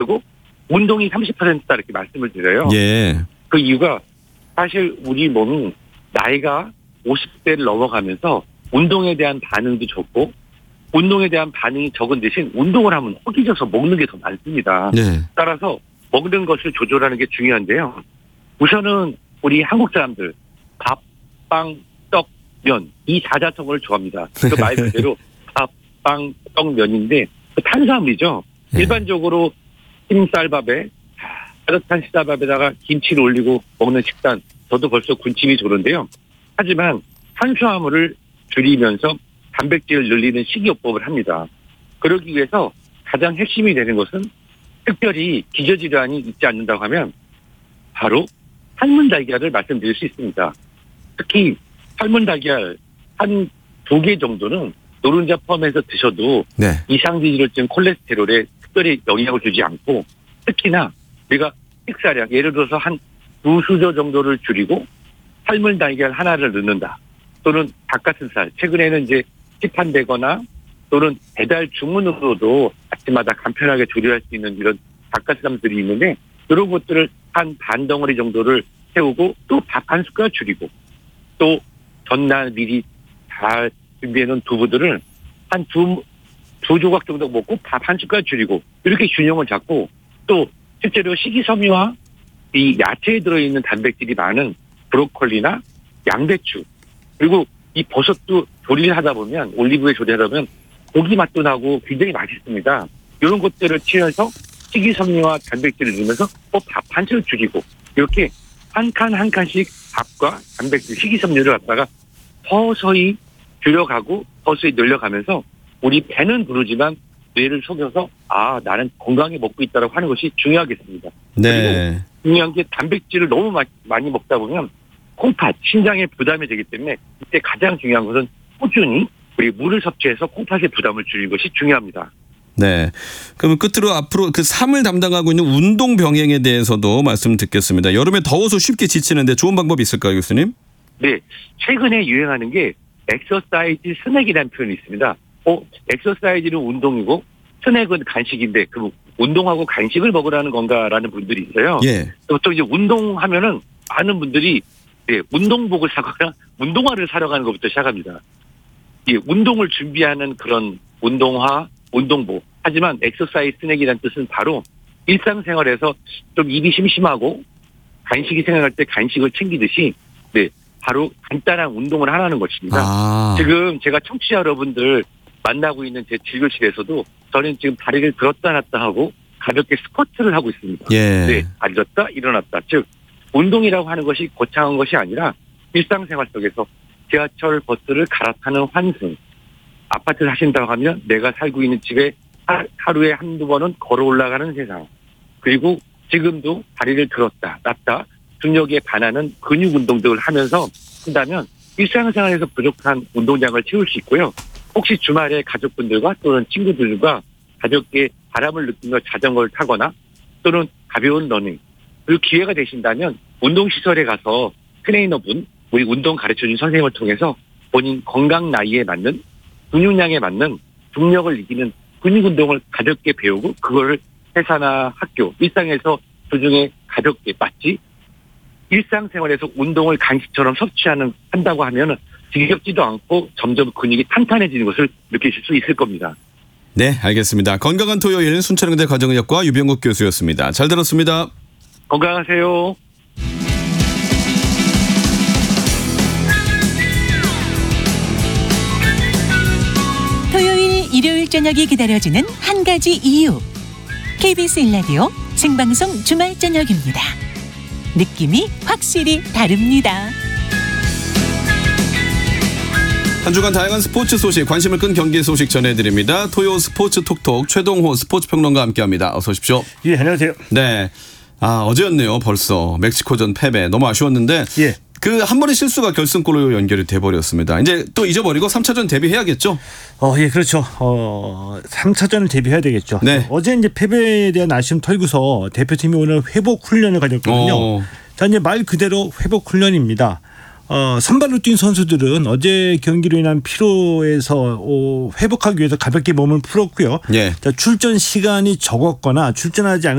그리고 운동이 30%다 이렇게 말씀을 드려요. 예. 그 이유가 사실 우리 몸이 나이가 50대를 넘어가면서 운동에 대한 반응도 적고 운동에 대한 반응이 적은 대신 운동을 하면 허기져서 먹는 게 더 많습니다. 네. 따라서 먹는 것을 조절하는 게 중요한데요. 우선은 우리 한국 사람들 밥, 빵, 떡, 면 이 사자성어를 좋아합니다. 그 말 그대로 밥, 빵, 떡, 면인데 그 탄수화물이죠. 네. 일반적으로 흰쌀밥에 따뜻한 쌀밥에다가 김치를 올리고 먹는 식단 저도 벌써 군침이 도는데요. 하지만 탄수화물을 줄이면서 단백질을 늘리는 식이요법을 합니다. 그러기 위해서 가장 핵심이 되는 것은 특별히 기저질환이 있지 않는다고 하면 바로 삶은 달걀을 말씀드릴 수 있습니다. 특히 삶은 달걀 한 2개 정도는 노른자 포함해서 드셔도 네. 이상지질증 콜레스테롤에 특별히 영향을 주지 않고 특히나 우리가 식사량 예를 들어서 한 2수저 정도를 줄이고 삶은 달걀 하나를 넣는다. 또는 닭가슴살 최근에는 이제 시판되거나 또는 배달 주문으로도 아침마다 간편하게 조리할 수 있는 이런 닭가슴살들이 있는데 이런 것들을 한 반 덩어리 정도를 세우고 또 밥 한 숟갈 줄이고 또 전날 미리 잘 준비해놓은 두부들을 한 두 조각 정도 먹고 밥 한 숟갈 줄이고 이렇게 균형을 잡고 또 실제로 식이섬유와 이 야채에 들어있는 단백질이 많은 브로콜리나 양배추 그리고 이 버섯도 조리를 하다 보면 올리브에 조리하다 보면 고기 맛도 나고 굉장히 맛있습니다. 이런 것들을 취해서 식이섬유와 단백질을 넣으면서 또 밥 한 술 줄이고 이렇게 한 칸 한 칸씩 밥과 단백질, 식이섬유를 갖다가 서서히 줄여가고 서서히 늘려가면서 우리 배는 부르지만 뇌를 속여서 아 나는 건강하게 먹고 있다라고 하는 것이 중요하겠습니다. 네. 그리고 중요한 게 단백질을 너무 많이 먹다 보면 콩팥, 신장에 부담이 되기 때문에 이때 가장 중요한 것은 꾸준히 우리 물을 섭취해서 콩팥의 부담을 줄이는 것이 중요합니다. 네. 그럼 끝으로 앞으로 그 삶을 담당하고 있는 운동 병행에 대해서도 말씀 듣겠습니다. 여름에 더워서 쉽게 지치는데 좋은 방법이 있을까요, 교수님? 네. 최근에 유행하는 게 엑서사이즈 스낵이라는 표현이 있습니다. 엑서사이즈는 운동이고 스낵은 간식인데 그 운동하고 간식을 먹으라는 건가라는 분들이 있어요. 예. 보통 이제 운동하면은 많은 분들이 운동복을 사거나 운동화를 사러 가는 것부터 시작합니다. 운동을 준비하는 그런 운동화, 운동복. 하지만 엑서사이즈 스낵이라는 뜻은 바로 일상생활에서 좀 입이 심심하고 간식이 생각할 때 간식을 챙기듯이 바로 간단한 운동을 하라는 것입니다. 아. 지금 제가 청취자 여러분들 만나고 있는 제 진료실에서도 저는 지금 다리를 들었다 놨다 하고 가볍게 스쿼트를 하고 있습니다. 예. 앉았다 일어났다. 즉 운동이라고 하는 것이 거창한 것이 아니라 일상생활 속에서 지하철 버스를 갈아타는 환승, 아파트를 하신다고 하면 내가 살고 있는 집에 하루에 한두 번은 걸어 올라가는 세상, 그리고 지금도 다리를 들었다 놨다 중력에 반하는 근육 운동들을 하면서 한다면 일상생활에서 부족한 운동량을 채울 수 있고요. 혹시 주말에 가족분들과 또는 친구들과 가볍게 바람을 느끼며 자전거를 타거나 또는 가벼운 러닝, 그리고 기회가 되신다면 운동시설에 가서 트레이너분, 우리 운동 가르쳐준 선생님을 통해서 본인 건강 나이에 맞는 근육량에 맞는 중력을 이기는 근육 운동을 가볍게 배우고 그거를 회사나 학교, 일상에서 도중에 가볍게 마치 일상생활에서 운동을 간식처럼 한다고 하면은 지겹지도 않고 점점 근육이 탄탄해지는 것을 느끼실 수 있을 겁니다. 네, 알겠습니다. 건강한 토요일 순천향대 가정의학과 유병국 교수였습니다. 잘 들었습니다. 건강하세요. 토요일, 일요일 저녁이 기다려지는 한 가지 이유. KBS 1라디오 생방송 주말 저녁입니다. 느낌이 확실히 다릅니다. 한 주간 다양한 스포츠 소식, 관심을 끈 경기 소식 전해드립니다. 토요 스포츠 톡톡 최동호 스포츠 평론가와 함께합니다. 어서 오십시오. 예, 안녕하세요. 네, 어제였네요. 벌써 멕시코전 패배 너무 아쉬웠는데 예. 그 한 번의 실수가 결승골로 연결이 돼버렸습니다. 이제 또 잊어버리고 3차전 데뷔해야겠죠? 예, 그렇죠. 3차전을 데뷔해야 되겠죠. 네. 어제 이제 패배에 대한 아쉬움 털고서 대표팀이 오늘 회복 훈련을 가졌거든요. 자, 이제 말 그대로 회복 훈련입니다. 선발로 뛴 선수들은 어제 경기로 인한 피로에서 회복하기 위해서 가볍게 몸을 풀었고요. 예. 자, 출전 시간이 적었거나 출전하지 않은